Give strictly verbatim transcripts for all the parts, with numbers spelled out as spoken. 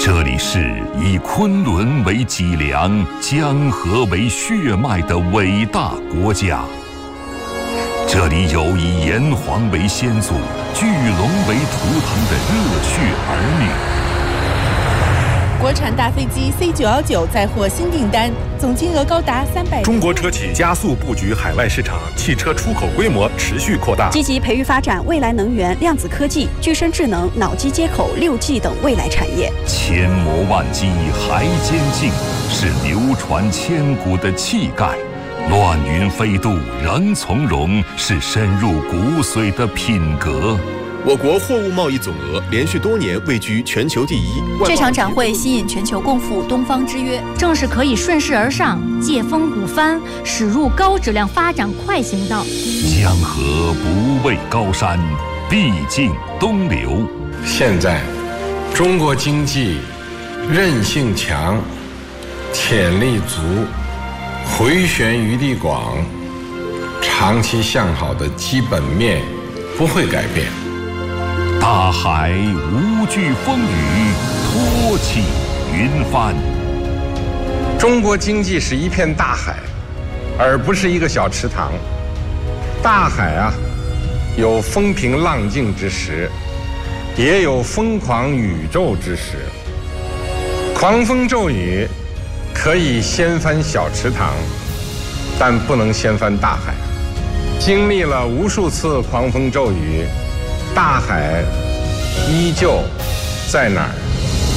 这里是以昆仑为脊梁、江河为血脉的伟大国家。这里有以炎黄为先祖、巨龙为图腾的热血儿女。 国产大飞机 C 九一九再获新订单，总金额高达三百。 中国车企加速布局海外市场，汽车出口规模持续扩大， 积极培育发展未来能源、量子科技、具身智能、脑机接口、六 G 等未来产业。 千磨万击还坚劲，是流传千古的气概；乱云飞渡仍从容，是深入骨髓的品格。 我国货物贸易总额连续多年位居全球第一。 这场展会吸引全球共赴东方之约， 正是可以顺势而上，借风鼓帆，驶入高质量发展快行道。 江河不畏高山，必尽东流。 现在，中国经济韧性强，潜力足，回旋余地广，长期向好的基本面不会改变。 大海无惧风雨，托起云帆。 中国经济是一片大海，而不是一个小池塘。大海啊，有风平浪静之时，也有疯狂宇宙之时。狂风骤雨可以掀翻小池塘，但不能掀翻大海。经历了无数次狂风骤雨，大海依旧在哪儿？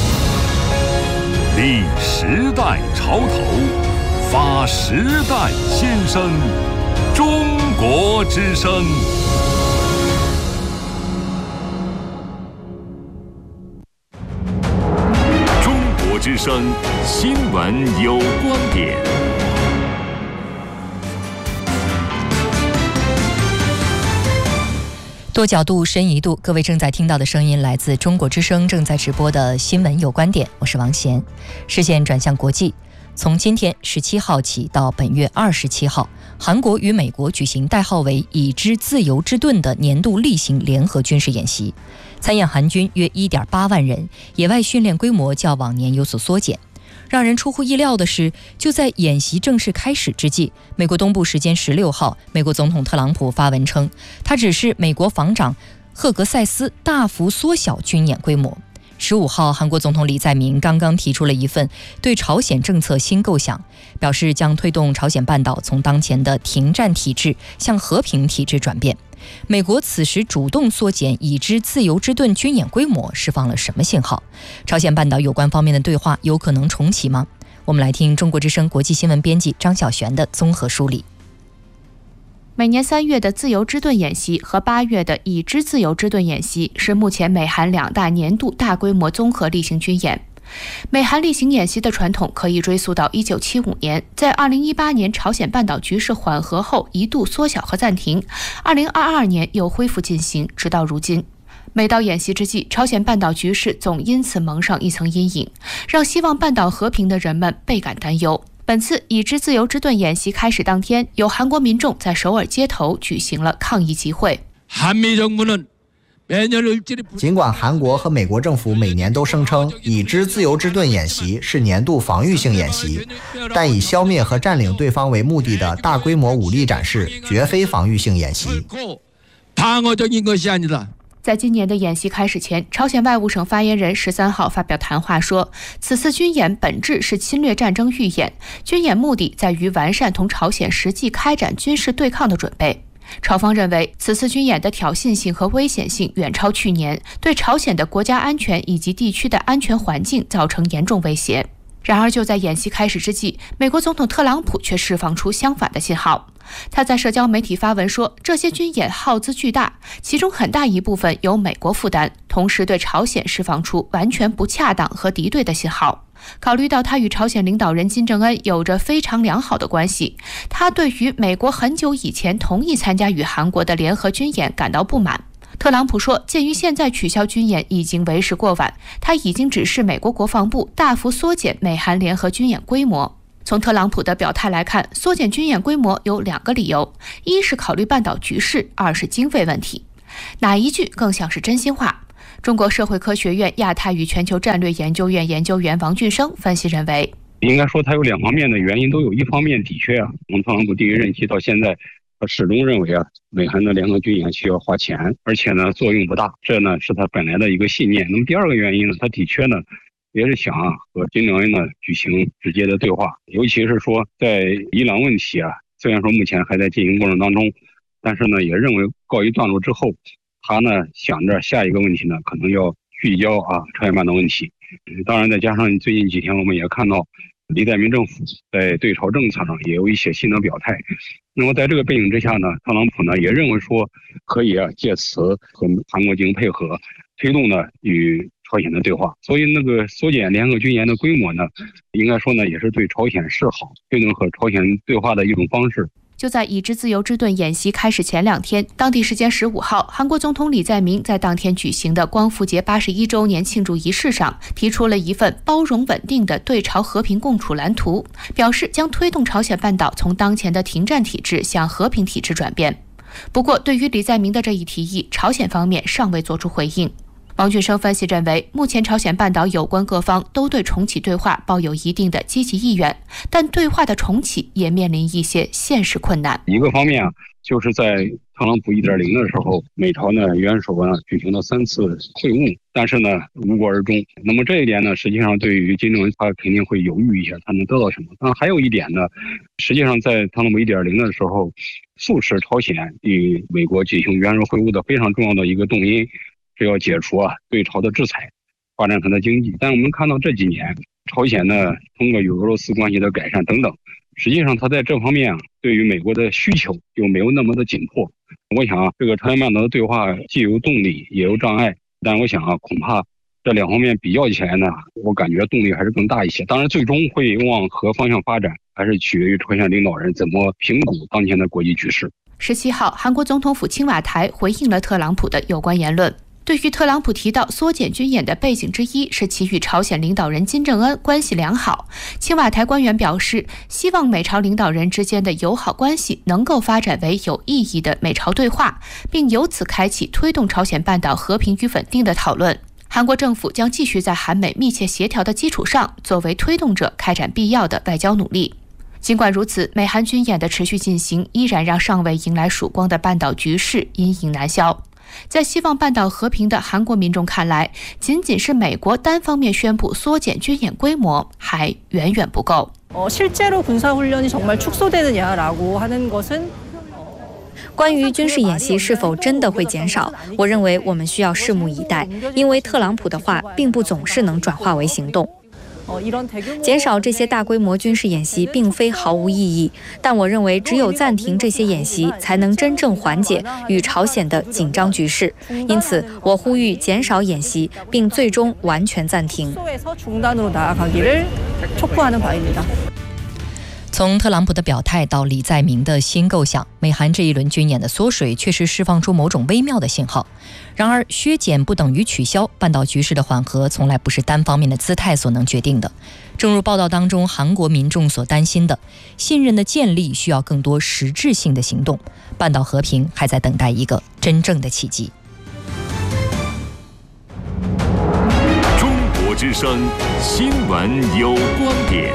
立时代潮头，发时代先声，中国之声。中国之声新闻有观点。 多角度深一度，各位正在听到的声音来自中国之声正在直播的新闻有观点，我是王贤。视线转向国际，从今天十七号起到本月二十七号，韩国与美国举行代号为已知自由之盾的年度例行联合军事演习，参演韩军约 一点八万人，野外训练规模较往年有所缩减。让人出乎意料的是，就在演习正式开始之际，美国东部时间十六号，美国总统特朗普发文称，他指示美国防长赫格塞斯大幅缩小军演规模。十五号，韩国总统李在明刚刚提出了一份对朝鲜政策新构想，表示将推动朝鲜半岛从当前的停战体制向和平体制转变。美国此时主动缩减已知自由之盾军演规模，释放了什么信号？朝鲜半岛有关方面的对话有可能重启吗？我们来听中国之声国际新闻编辑张晓璇的综合梳理。 每年三月的自由之盾演习和八月的已知自由之盾演习是目前美韩两大年度大规模综合例行军演。美韩例行演习的传统可以追溯到一九七五年，在二零一八年朝鲜半岛局势缓和后一度缩小和暂停，二零二二年又恢复进行，直到如今。每到演习之际，朝鲜半岛局势总因此蒙上一层阴影，让希望半島和平的人们倍感担忧。本次已知自由之盾演习开始当天，有韩国民众在首尔街头举行了抗议集会。 尽管韩国和美国政府每年都声称已知自由之盾演习是年度防御性演习，但以消灭和占领对方为目的的大规模武力展示绝非防御性演习。 在今年的演习开始前，朝鲜外务省发言人十三号发表谈话说，此次军演本质是侵略战争预演，军演目的在于完善同朝鲜实际开展军事对抗的准备。朝方认为，此次军演的挑衅性和危险性远超去年，对朝鲜的国家安全以及地区的安全环境造成严重威胁。然而，就在演习开始之际，美国总统特朗普却释放出相反的信号。他在社交媒体发文说，这些军演耗资巨大，其中很大一部分由美国负担，同时对朝鲜释放出完全不恰当和敌对的信号。考虑到他与朝鲜领导人金正恩有着非常良好的关系，他对于美国很久以前同意参加与韩国的联合军演感到不满。特朗普说，鉴于现在取消军演已经为时过晚，他已经指示美国国防部大幅缩减美韩联合军演规模。从特朗普的表态来看，缩减军演规模有两个理由，一是考虑半岛局势，二是经费问题。哪一句更像是真心话？ 中国社会科学院亚太与全球战略研究院研究员王俊生分析认为， 应该说它有两方面的原因都有。一方面的确啊，从特朗普第一任期到现在，他始终认为啊，美韩的联合军演需要花钱，而且呢作用不大，这呢是他本来的一个信念。那么第二个原因呢，他的确呢也是想啊和金正恩呢举行直接的对话，尤其是说在伊朗问题啊，虽然说目前还在进行过程当中，但是呢也认为告一段落之后，他呢想着下一个问题呢可能要聚焦啊朝鲜半岛问题。当然再加上最近几天我们也看到李在明政府在对朝政策上也有一些新的表态。那么在这个背景之下呢，特朗普呢也认为说可以啊借此和韩国进行配合，推动呢与朝鲜的对话。所以那个缩减联合军演的规模呢，应该说呢也是对朝鲜示好，推动和朝鲜对话的一种方式。 就在已知自由之盾演习开始前两天，当地时间十五号，韩国总统李在明在当天举行的光复节八十一周年庆祝仪式上，提出了一份包容稳定的对朝和平共处蓝图，表示将推动朝鲜半岛从当前的停战体制向和平体制转变。不过，对于李在明的这一提议，朝鲜方面尚未作出回应。王俊生分析认为，目前朝鲜半岛有关各方都对重启对话抱有一定的积极意愿，但对话的重启也面临一些现实困难。 一个方面啊，就是在特朗普 一点零 的时候，美朝呢元首呢举行了三次会晤，但是呢无果而终。那么这一点呢，实际上对于金正恩他肯定会犹豫一下，他能得到什么。但还有一点呢，实际上在特朗普 一点零 的时候，促使朝鲜与美国举行元首会晤的非常重要的一个动因，是要解除啊对朝的制裁，发展它的经济。但我们看到这几年朝鲜呢通过与俄罗斯关系的改善等等，实际上它在这方面啊对于美国的需求又没有那么的紧迫。我想啊这个朝鲜半岛的对话既有动力也有障碍，但我想啊恐怕这两方面比较起来呢，我感觉动力还是更大一些。当然最终会往何方向发展，还是取决于朝鲜领导人怎么评估当前的国际局势。 十七号，韩国总统府青瓦台回应了特朗普的有关言论。对于特朗普提到缩减军演的背景之一是其与朝鲜领导人金正恩关系良好，青瓦台官员表示，希望美朝领导人之间的友好关系能够发展为有意义的美朝对话，并由此开启推动朝鲜半岛和平与稳定的讨论。韩国政府将继续在韩美密切协调的基础上，作为推动者开展必要的外交努力。尽管如此，美韩军演的持续进行依然让尚未迎来曙光的半岛局势阴影难消。在希望半岛和平的韩国民众看来，仅仅是美国单方面宣布缩减军演规模还远远不够。 关于军事演习是否真的会减少，我认为我们需要拭目以待，因为特朗普的话并不总是能转化为行动。减少这些大规模军事演习并非毫无意义，但我认为只有暂停这些演习，才能真正缓解与朝鲜的紧张局势。因此，我呼吁减少演习，并最终完全暂停。 从特朗普的表态到李在明的新构想，美韩这一轮军演的缩水确实释放出某种微妙的信号。然而，削减不等于取消，半岛局势的缓和从来不是单方面的姿态所能决定的。正如报道当中韩国民众所担心的，信任的建立需要更多实质性的行动。半岛和平还在等待一个真正的契机。 中国之声新闻有观点。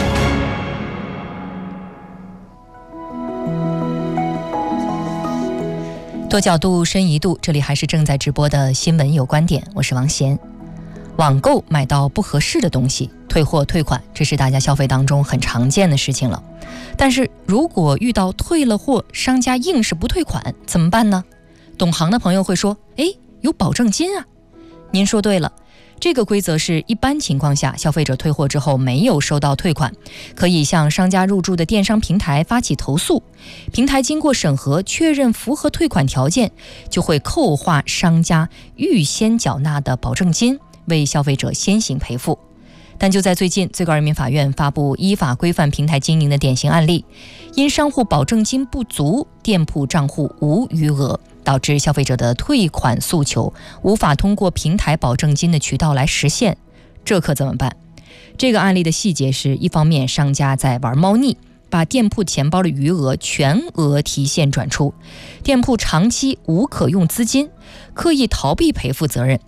多角度深一度，这里还是正在直播的新闻有观点，我是王贤。网购买到不合适的东西，退货退款，这是大家消费当中很常见的事情了。但是如果遇到退了货，商家硬是不退款，怎么办呢？懂行的朋友会说，诶，有保证金啊。您说对了，这个规则是一般情况下，消费者退货之后没有收到退款，可以向商家入驻的电商平台发起投诉，平台经过审核确认符合退款条件，就会扣划商家预先缴纳的保证金，为消费者先行赔付。但就在最近，最高人民法院发布依法规范平台经营的典型案例，因商户保证金不足，店铺账户无余额，导致消费者的退款诉求无法通过平台保证金的渠道来实现，这可怎么办？这个案例的细节是，一方面商家在玩猫腻，把店铺钱包的余额全额提现转出，店铺长期无可用资金，刻意逃避赔付责任。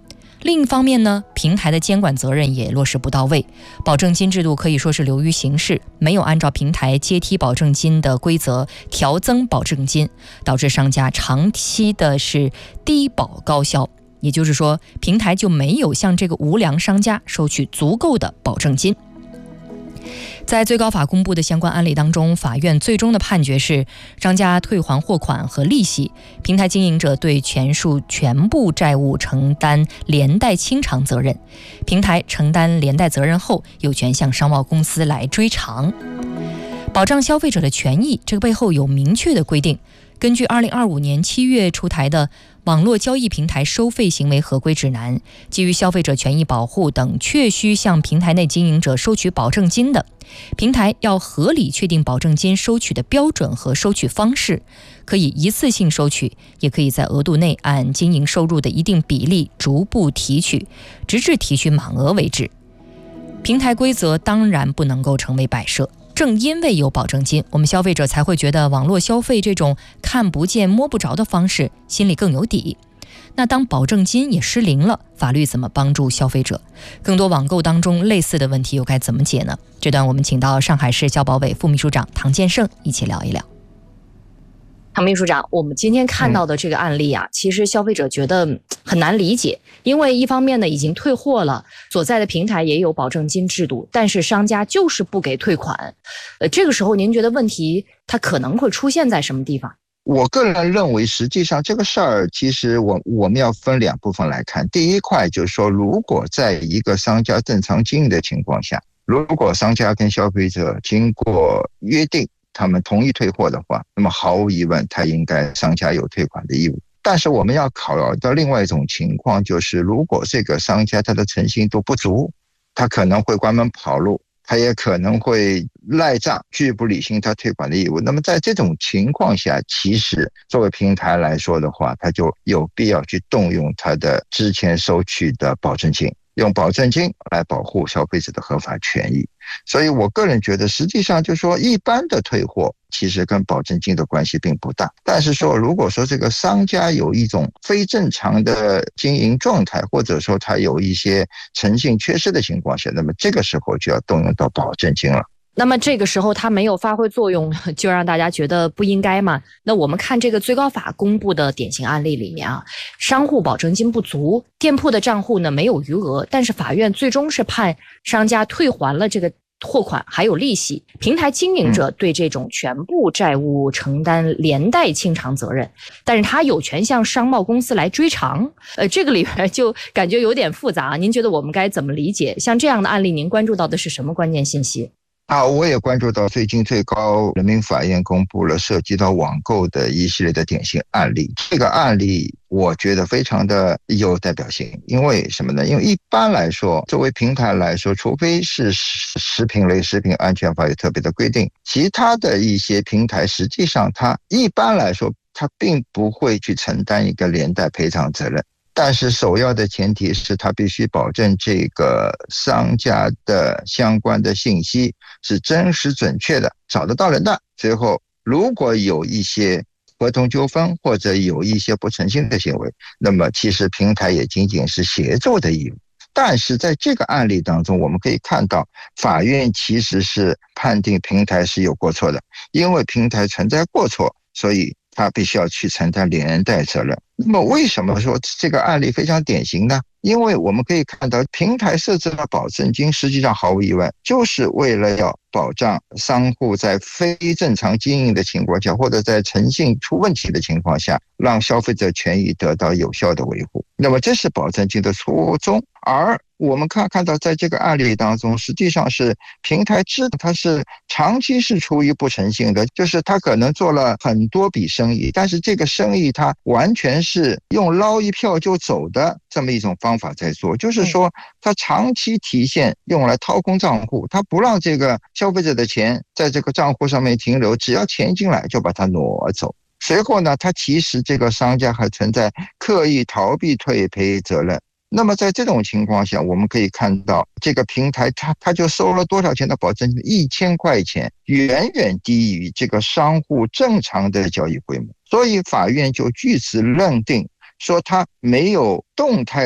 另一方面呢，平台的监管责任也落实不到位，保证金制度可以说是流于形式，没有按照平台阶梯保证金的规则调增保证金，导致商家长期的是低保高销。也就是说，平台就没有向这个无良商家收取足够的保证金。在最高法公布的相关案例当中，法院最终的判决是，商家退还货款和利息，平台经营者对全数全部债务承担连带清偿责任，平台承担连带责任后，有权向商贸公司来追偿。保障消费者的权益，这个背后有明确的规定。根据二零二五年七月出台的网络交易平台收费行为合规指南，基于消费者权益保护等确需向平台内经营者收取保证金的，平台要合理确定保证金收取的标准和收取方式，可以一次性收取，也可以在额度内按经营收入的一定比例逐步提取，直至提取满额为止。平台规则当然不能够成为摆设，正因为有保证金，我们消费者才会觉得网络消费这种看不见摸不着的方式心里更有底。那当保证金也失灵了，法律怎么帮助消费者？更多网购当中类似的问题又该怎么解呢？这段我们请到上海市消保委副秘书长唐建胜一起聊一聊。 唐秘书长，我们今天看到的这个案例啊，嗯、其实消费者觉得很难理解，因为一方面呢已经退货了，所在的平台也有保证金制度，但是商家就是不给退款。呃，这个时候您觉得问题它可能会出现在什么地方？ 我个人认为，实际上这个事儿，其实我我们要分两部分来看。第一块就是说，如果在一个商家正常经营的情况下，如果商家跟消费者经过约定，他们同意退货的话，那么毫无疑问，他应该商家有退款的义务。但是我们要考虑到另外一种情况，就是如果这个商家他的诚信度不足，他可能会关门跑路，他也可能会赖账，拒不履行他退款的义务。那么在这种情况下，其实作为平台来说的话，他就有必要去动用他的之前收取的保证金，用保证金来保护消费者的合法权益。所以我个人觉得，实际上就是说，一般的退货其实跟保证金的关系并不大。但是说，如果说这个商家有一种非正常的经营状态，或者说他有一些诚信缺失的情况下，那么这个时候就要动用到保证金了。 那么这个时候它没有发挥作用，就让大家觉得不应该嘛？那我们看这个最高法公布的典型案例里面啊，商户保证金不足，店铺的账户呢没有余额，但是法院最终是判商家退还了这个货款还有利息，平台经营者对这种全部债务承担连带清偿责任，但是他有权向商贸公司来追偿。呃，这个里面就感觉有点复杂，您觉得我们该怎么理解？像这样的案例，您关注到的是什么关键信息？ 啊，我也关注到最近最高人民法院公布了涉及到网购的一系列的典型案例。这个案例我觉得非常的有代表性，因为什么呢？因为一般来说，作为平台来说，除非是食品类食品安全法有特别的规定，其他的一些平台实际上它一般来说它并不会去承担一个连带赔偿责任。但是首要的前提是他必须保证这个商家的相关的信息是真实准确的，找得到人的。最后如果有一些合同纠纷或者有一些不诚信的行为，那么其实平台也仅仅是协助的义务。但是在这个案例当中，我们可以看到法院其实是判定平台是有过错的，因为平台存在过错，所以他必须要去承担连带责任。那么为什么说这个案例非常典型呢？因为我们可以看到平台设置了保证金，实际上毫无疑问就是为了要保障商户在非正常经营的情况下，或者在诚信出问题的情况下，让消费者权益得到有效的维护。那么这是保证金的初衷。而我们看看到在这个案例当中，实际上是平台知道它是长期是处于不诚信的，就是他可能做了很多笔生意，但是这个生意他完全是用捞一票就走的这么一种方法在做，就是说他长期体现用来掏空账户，他不让这个消费者的钱在这个账户上面停留，只要钱进来就把它挪走。随后呢，他其实这个商家还存在刻意逃避退赔责任。那么在这种情况下，我们可以看到这个平台它它就收了多少钱的保证金？一千块钱，远远低于这个商户正常的交易规模，所以法院就据此认定说他没有动态